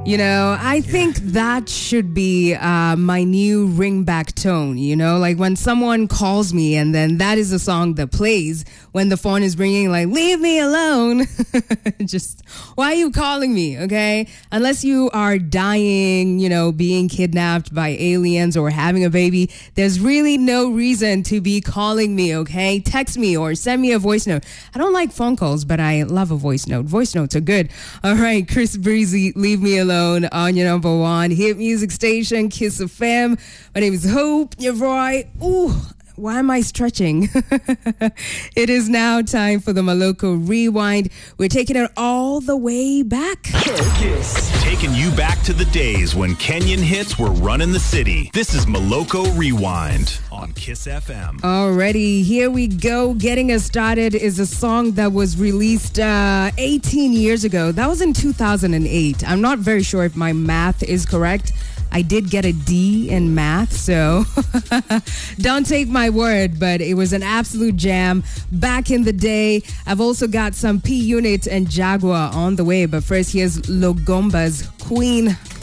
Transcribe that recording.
I think that should be my new ringback tone, like when someone calls me and then that is the song that plays when the phone is ringing, like, leave me alone. Just, why are you calling me, okay? Unless you are dying, being kidnapped by aliens or having a baby, there's really no reason to be calling me, okay? Text me or send me a voice note. I don't like phone calls, but I love a voice note. Voice notes are good. All right, Chris Breezy, Leave Me Alone on your number one hit music station, Kiss FM. My name is Hope Nyavroy. Ooh, why am I stretching? It is now time for the Maloko Rewind. We're taking it all the way back. Kiss. Taking you back to the days when Kenyan hits were running the city. This is Maloko Rewind on Kiss FM. Alrighty, here we go. Getting us started is a song that was released 18 years ago. That was in 2008. I'm not very sure if my math is correct. I did get a D in math, so don't take my word, but it was an absolute jam back in the day. I've also got some P Unit and Jaguar on the way, but first here's Logomba's Queen.